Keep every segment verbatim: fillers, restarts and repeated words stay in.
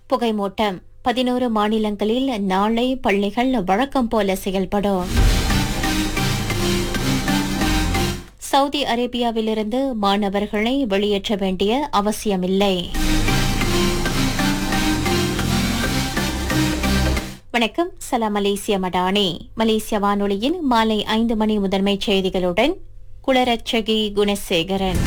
புகைமூட்டம் பதினோரு மாநிலங்களில் நாளை பள்ளிகள் வழக்கம் போல செயல்படும். சவுதி அரேபியாவிலிருந்து மாணவர்களை வெளியேற்ற வேண்டிய அவசியமில்லை. வணக்கம், சலாம் மலேசிய மடானி. மலேசிய வானொலியின் மாலை ஐந்து மணி முதன்மைச் செய்திகளுடன் குளரட்சகி குணசேகரன்.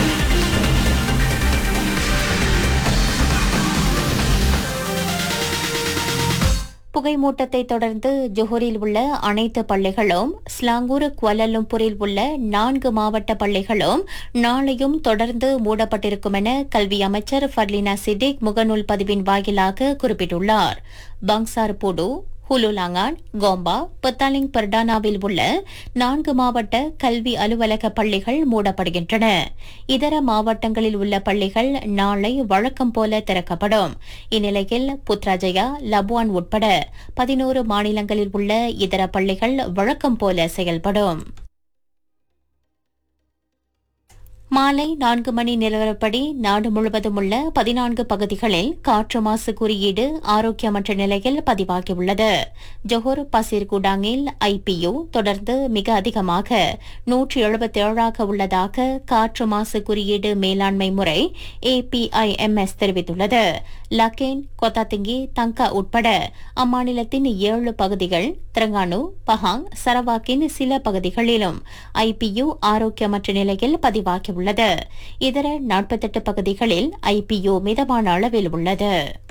புகைமூட்டத்தை தொடர்ந்து ஜொஹூரில் உள்ள அனைத்து பள்ளிகளும், ஸ்லாங்கூர், குவாலலும்பூரில் உள்ள நான்கு மாவட்ட பள்ளிகளும் நாளையும் தொடர்ந்து மூடப்பட்டிருக்கும் என கல்வி அமைச்சர் ஃபர்லினா சிடிக் முகநூல் பதிவின் வாயிலாக குறிப்பிட்டுள்ளார். பங்சார் புடு, ஹுலுலாங்கான், கோம்பா, பத்தாலிங் பர்டானாவில் உள்ள நான்கு மாவட்ட கல்வி அலுவலக பள்ளிகள் மூடப்படுகின்றன. இதர மாவட்டங்களில் உள்ள பள்ளிகள் நாளை வழக்கம் போல திறக்கப்படும். இந்நிலையில் புத்ராஜயா, லபுவான் உட்பட பதினோரு மாநிலங்களில் உள்ள இதர பள்ளிகள் வழக்கம் போல செயல்படும். மாலை நான்கு மணி நிலவரப்படி நாடு முழுவதும் உள்ள பதினான்கு பகுதிகளில் காற்று மாசு குறியீடு ஆரோக்கியமற்ற நிலையில் பதிவாகியுள்ளது. ஜொஹூர் பசீர் குடாங்கில் ஐபியு தொடர்ந்து மிக அதிகமாக நூற்றி எழுபத்தி ஏழாக உள்ளதாக காற்று மாசு குறியீடு மேலாண்மை முறை ஏபிஐஎம்எஸ் தெரிவித்துள்ளது. லக்கேன், கொத்தாத்திங்கி, தங்கா உட்பட அம்மாநிலத்தின் ஏழு பகுதிகள், திரங்கானு, பஹாங், சரவாக்கின் சில பகுதிகளிலும் ஐபியு ஆரோக்கியமற்ற நிலையில் பதிவாகியுள்ளது. உள்ளது. இதர நாற்பத்தெட்டு பகுதிகளில் ஐபியு மிதமான அளவில் உள்ளது.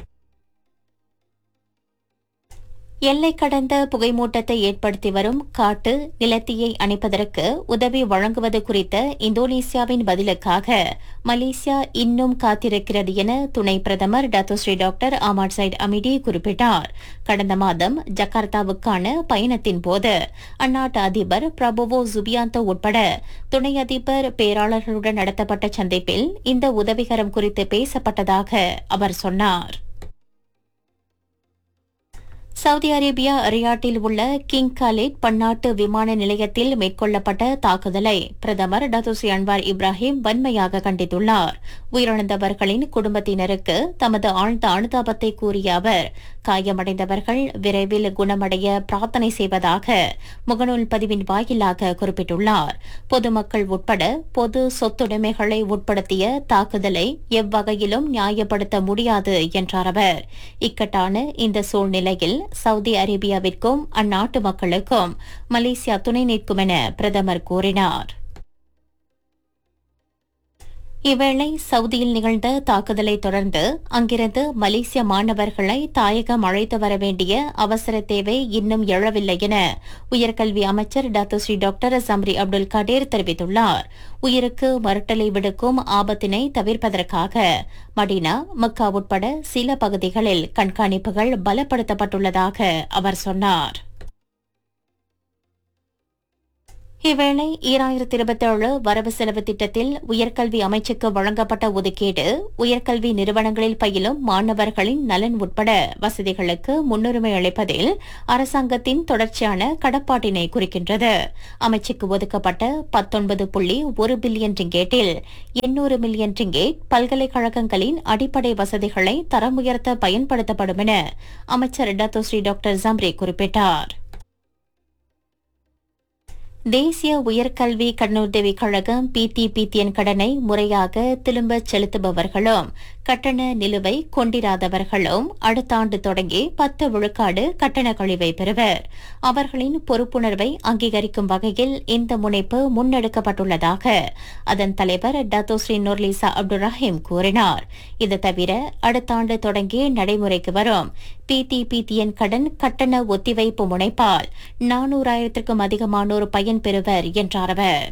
எல்லை கடந்த புகைமூட்டத்தை ஏற்படுத்தி வரும் காட்டு நிலத்தீயை அணைப்பதற்கு உதவி வழங்குவது குறித்த இந்தோனேசியாவின் பதிலுக்காக மலேசியா இன்னும் காத்திருக்கிறது என துணை பிரதமர் டத்தோஸ்ரீ டாக்டர் அஹ்மத் சைட் அமிடி குறிப்பிட்டார். கடந்த மாதம் ஜகார்த்தாவுக்கான பயணத்தின் போது அந்நாட்டு அதிபர் பிரபோவோ சுபியாந்தோ உட்பட துணை அதிபர் பேராளர்களுடன் நடத்தப்பட்ட சந்திப்பில் இந்த உதவிகரம் குறித்து பேசப்பட்டதாக அவர் சொன்னார். சவுதி அரேபியா ரியாட்டில் உள்ள கிங் காலிட் பன்னாட்டு விமான நிலையத்தில் மேற்கொள்ளப்பட்ட தாக்குதலை பிரதமர் டத்தோஸ்ரீ அன்வார் இப்ராஹிம் வன்மையாக கண்டித்துள்ளார். உயிரிழந்தவர்களின் குடும்பத்தினருக்கு தமது ஆழ்ந்த அனுதாபத்தை கூறிய அவர், காயமடைந்தவர்கள் விரைவில் குணமடைய பிரார்த்தனை செய்வதாக முகநூல் பதிவின் வாயிலாக குறிப்பிட்டுள்ளார். பொதுமக்கள் உட்பட பொது சொத்துடைமைகளை உட்படுத்திய தாக்குதலை எவ்வகையிலும் நியாயப்படுத்த முடியாது என்றார் அவர். இக்கட்டான இந்த சூழ்நிலையில் சவுதி அரேபியாவிற்கும் அந்நாட்டு மக்களுக்கும் மலேசியா துணை நிற்கும் என பிரதமர் கூறினார். இவ்வேளை சவுதியில் நிகழ்ந்த தாக்குதலை தொடர்ந்து அங்கிருந்து மலேசிய மாணவர்களை தாயகம் அழைத்து வர வேண்டிய அவசர தேவை இன்னும் எழவில்லை என உயர்கல்வி அமைச்சர் டத்தோஸ்ரீ டாக்டர் சம்ரி அப்துல் கடீர் தெரிவித்துள்ளார். உயிருக்கு மறுட்டலை விடுக்கும் ஆபத்தினை தவிர்ப்பதற்காக மடினா, மக்கா உட்பட சில பகுதிகளில் கண்காணிப்புகள் பலப்படுத்தப்பட்டுள்ளதாக அவர் சொன்னார். இவ்வேளை ஈராயிரத்தி இருபத்தி ஏழு வரவு செலவு திட்டத்தில் உயர்கல்வி அமைச்சுக்கு வழங்கப்பட்ட ஒதுக்கீடு உயர்கல்வி நிறுவனங்களில் பயிலும் மாணவர்களின் நலன் உட்பட வசதிகளுக்கு முன்னுரிமை அளிப்பதில் அரசாங்கத்தின் தொடர்ச்சியான கடப்பாட்டினை குறிக்கின்றது. அமைச்சுக்கு ஒதுக்கப்பட்ட பத்தொன்பது புள்ளி ஒரு பில்லியன் ரிங்கேட்டில் எண்ணூறு மில்லியன் ரிங்கேட் பல்கலைக்கழகங்களின் அடிப்படை வசதிகளை தரம் உயர்த்த பயன்படுத்தப்படும் என அமைச்சர் டத்தோஸ்ரீ டாக்டர் ஜம்ரி குறிப்பிட்டார். தேசிய உயர்கல்வி கடனுதவி கழகம் பிடிபிடிஎன் கடனை முறையாக திரும்பச் செலுத்துபவர்களும் கட்டண நிலுவை கொண்டிராதவர்களும் அடுத்த ஆண்டு தொடங்கி பத்து விழுக்காடு கட்டண கழிவை பெறுவர். அவர்களின் பொறுப்புணர்வை அங்கீகரிக்கும் வகையில் இந்த முனைப்பு முன்னெடுக்கப்பட்டுள்ளதாக அதன் தலைவர் டத்தோஸ்ரீ நூர்லிசா அப்துல் ரஹீம் கூறினார். இது தவிர அடுத்த ஆண்டு தொடங்கி நடைமுறைக்கு வரும் பிடிபிடிஎன் கடன் கட்டண ஒத்திவைப்பு முனைப்பால் நானூறாயிரத்திற்கும் அதிகமானோர் பயன் பெறுவர் என்றார் அவர்.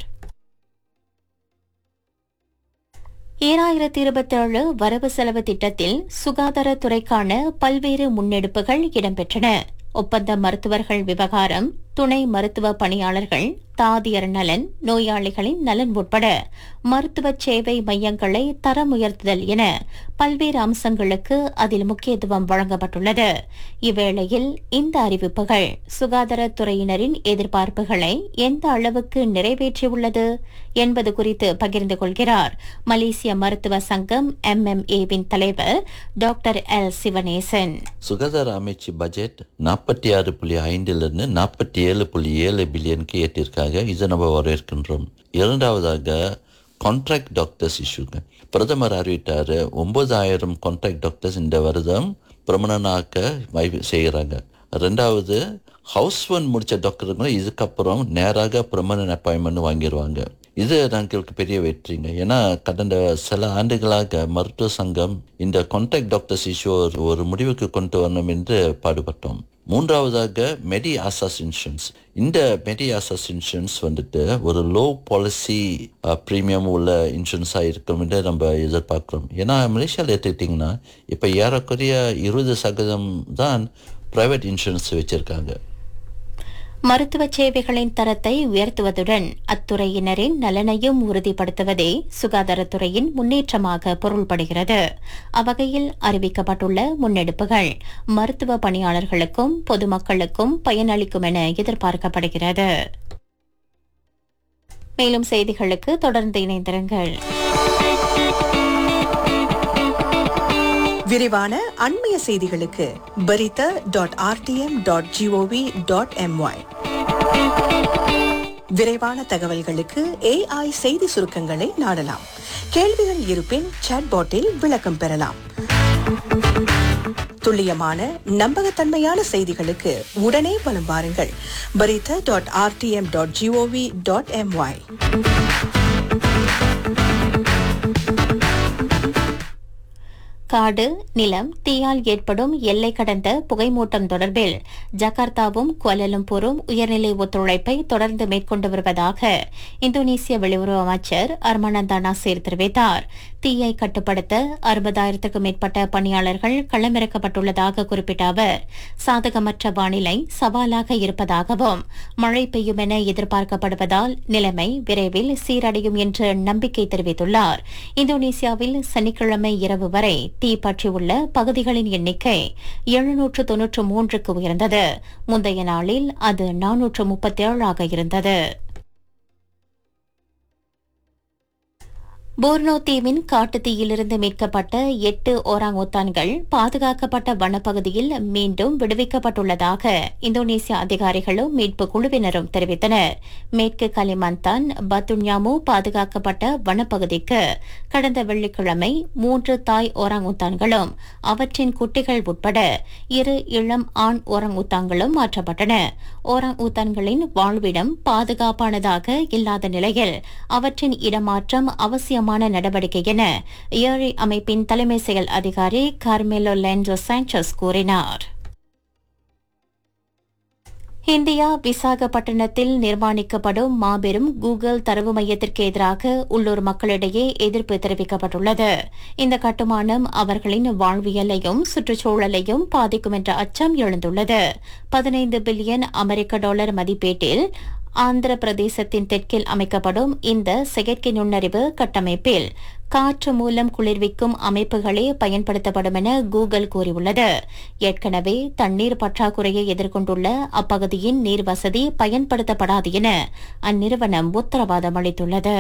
ஈராயிரத்தி இருபத்தி ஏழு வரவு செலவு திட்டத்தில் சுகாதாரத்துறைக்கான பல்வேறு முன்னெடுப்புகள் இடம்பெற்றன. ஒப்பந்த மருத்துவர்கள் விவகாரம், துணை மருத்துவ பணியாளர்கள், தாதியர் நலன், நோயாளிகளின் நலன் உட்பட மருத்துவ சேவை மையங்களை தரம் உயர்த்துதல் என பல்வேறு அம்சங்களுக்கு அதில் முக்கியத்துவம் வழங்கப்பட்டுள்ளது. இவ்வேளையில் இந்த அறிவிப்புகள் சுகாதாரத்துறையினரின் எதிர்பார்ப்புகளை எந்த அளவுக்கு நிறைவேற்றியுள்ளது என்பது குறித்து பகிர்ந்து கொள்கிறார் மலேசிய மருத்துவ சங்கம் எம் எம் ஏவின் தலைவர் டாக்டர் எல் சிவனேசன். சுகாதார அமைச்சு பட்ஜெட் நாற்பத்தி ஆறு புள்ளி ஐந்திலிருந்து நாற்பத்தி ஏழு புள்ளி ஏழு பில்லியனுக்கு ஏற்றிருக்காங்க. இதை நம்ம வரவேற்கின்றோம். இரண்டாவதாக கான்ட்ராக்ட் டாக்டர்ஸ் இஷ்யூங்க. பிரதமர் அறிவித்தார் ஒன்பதாயிரம் கான்ட்ராக்ட் டாக்டர்ஸ் இந்த வருடம் பிரமணனாக்க வாய்ப்பு செய்கிறாங்க. ரெண்டாவது ஹவுஸ் ஒன் முடித்த டாக்டருங்களும் இதுக்கப்புறம் நேராக பிரமணன் அப்பாயின்மெண்ட் வாங்கிடுவாங்க. இது எங்களுக்கு பெரிய வெற்றிங்க. ஏன்னா கடந்த சில ஆண்டுகளாக மருத்துவ சங்கம் இந்த கான்ட்ராக்ட் டாக்டர்ஸ் இஷ்யூ ஒரு முடிவுக்கு கொண்டு வரணும் என்று பாடுபட்டோம். மூன்றாவதாக மெடி ஆசாஸ் இன்சூரன்ஸ். இந்த மெடி ஆசாஸ் இன்சூரன்ஸ் வந்துட்டு ஒரு லோ பாலிசி ப்ரீமியம் உள்ள இன்சூரன்ஸாக இருக்கும் என்று நம்ம எதிர்பார்க்குறோம். ஏன்னா மலேசியாவில் எடுத்துக்கிட்டிங்கன்னா இப்போ ஏறக்குறைய இருபது சதவீதம் தான் பிரைவேட் இன்சூரன்ஸ் வச்சுருக்காங்க. மருத்துவ சேவைகளின் தரத்தை உயர்த்துவதுடன் அத்துறையினரின் நலனையும் உறுதிப்படுத்துவதே சுகாதாரத்துறையின் முன்னேற்றமாக பொருள்படுகிறது. அவ்வகையில் அறிவிக்கப்பட்டுள்ள முன்னெடுப்புகள் மருத்துவ பணியாளர்களுக்கும் பொதுமக்களுக்கும் பயனளிக்கும் என எதிர்பார்க்கப்படுகிறது. மேலும் செய்திகளுக்கு தொடர்ந்து இணைந்திருங்கள். விரிவான அண்மைய செய்திகளுக்கு பரித dot RTM dot gov dot MY. விரைவான தகவல்களுக்கு ஏஐ செய்தி சுருக்கங்களை நாடலாம். கேள்விகள் இருப்பின் சாட்பாட்டில் விளக்கம் பெறலாம். துல்லியமான நம்பகத்தன்மையான செய்திகளுக்கு உடனே வலம் வாருங்கள். பரித dot RTM dot gov dot MY. காடு, நிலம், தீயால் ஏற்படும் எல்லை கடந்த புகைமூட்டம் தொடர்பில் ஜகார்த்தாவும் குவாலலம்பூரும் உயர்நிலை ஒத்துழைப்பை தொடர்ந்து மேற்கொண்டு வருவதாக இந்தோனேசிய வெளியுறவு அமைச்சர் அர்மானந்தா நாசீர் தெரிவித்தார். தீயை கட்டுப்படுத்த அறுபதாயிரத்துக்கும் மேற்பட்ட பணியாளர்கள் களமிறக்கப்பட்டுள்ளதாக குறிப்பிட்ட அவர் சாதகமற்ற வானிலை சவாலாக இருப்பதாகவும் மழை பெய்யும் என எதிர்பார்க்கப்படுவதால் நிலைமை விரைவில் சீரடையும் என்று நம்பிக்கை தெரிவித்துள்ளார். இந்தோனேசியாவில் சனிக்கிழமை இரவு வரை தீ பற்றியுள்ள பகுதிகளின் எண்ணிக்கை எழுநூற்று தொன்னூற்று மூன்றுக்கு உயர்ந்தது. முந்தைய நாளில் அது நானூற்று முப்பத்தி ஏழாக இருந்தது. போர்னோ தீவின் காட்டுத்தீயிலிருந்து மீட்கப்பட்ட எட்டு ஓராங் ஒத்தான்கள் பாதுகாக்கப்பட்ட வனப்பகுதியில் மீண்டும் விடுவிக்கப்பட்டுள்ளதாக இந்தோனேசிய அதிகாரிகளும் மீட்பு குழுவினரும் தெரிவித்தனர். மேற்கு கலிமந்தான் பத்துன்யாமு பாதுகாக்கப்பட்ட வனப்பகுதிக்கு கடந்த வெள்ளிக்கிழமை மூன்று தாய் ஓராங் உத்தான்களும் அவற்றின் குட்டிகள் உட்பட இரு இளம் ஆண் ஓராங் உத்தான்களும் மாற்றப்பட்டன. ஓராங் உத்தான்களின் வாழ்விடம் பாதுகாப்பானதாக இல்லாத நிலையில் அவற்றின் இடமாற்றம் அவசியம் நடவடிக்கை என ஏழை அமைப்பின் தலைமை செயல் அதிகாரி கார்மெலோ லேண்டோ சாnchez கூறினார். இந்தியா விசாகப்பட்டினத்தில் நிர்மாணிக்கப்படும் மாபெரும் கூகுள் தரவு மையத்திற்கு எதிராக உள்ளூர் மக்களிடையே எதிர்ப்பு தெரிவிக்கப்பட்டுள்ளது. இந்த கட்டுமானம் அவர்களின் வாழ்வியலையும் சுற்றுச்சூழலையும் பாதிக்கும் என்ற அச்சம் எழுந்துள்ளது. பதினைந்து பில்லியன் அமெரிக்க டாலர் மதிப்பீட்டில் ஆந்திர பிரதேசத்தின் தெற்கில் அமைக்கப்படும் இந்த செயற்கை நுண்ணறிவு கட்டமைப்பில் காற்று மூலம் குளிர்விக்கும் அமைப்புகளே பயன்படுத்தப்படும் என கூகுள் கூறியுள்ளது. ஏற்கனவே தண்ணீர் பற்றாக்குறையை எதிர்கொண்டுள்ள அப்பகுதியின் நீர் வசதி பயன்படுத்தப்படாது என அந்நிறுவனம் உத்தரவாதம் அளித்துள்ளது.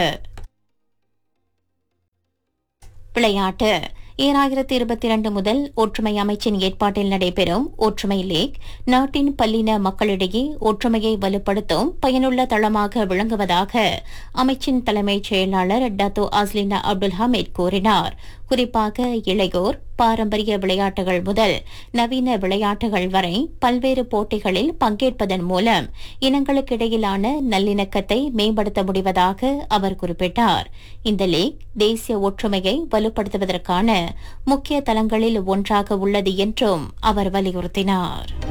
விளையாட்டு. ஈராயிரத்தி இருபத்தி இரண்டு முதல் ஒற்றுமை அமைச்சின் ஏற்பாட்டில் நடைபெறும் ஒற்றுமை லீக் நாட்டின் பல்லின மக்களிடையே ஒற்றுமையை வலுப்படுத்தும் பயனுள்ள தளமாக விளங்குவதாக அமைச்சின் தலைமைச் செயலாளர் டத்தோ அஸ்லினா அப்துல் ஹமீத் கூறினார். குறிப்பாக இளையோர் பாரம்பரிய விளையாட்டுகள் முதல் நவீன விளையாட்டுகள் வரை பல்வேறு போட்டிகளில் பங்கேற்பதன் மூலம் இனங்களுக்கிடையிலான நல்லிணக்கத்தை மேம்படுத்த முடிவதாக அவர் குறிப்பிட்டார். இந்த லீக் தேசிய ஒற்றுமையை வலுப்படுத்துவதற்கான முக்கிய தளங்களில் ஒன்றாக உள்ளது என்றும் அவர் வலியுறுத்தினார்.